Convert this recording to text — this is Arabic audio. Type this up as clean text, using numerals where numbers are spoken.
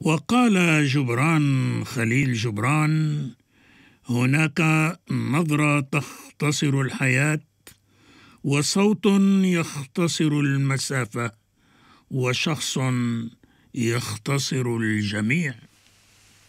وقال جبران خليل جبران: هناك نظرة تختصر الحياة، وصوت يختصر المسافة، وشخص يختصر الجميع.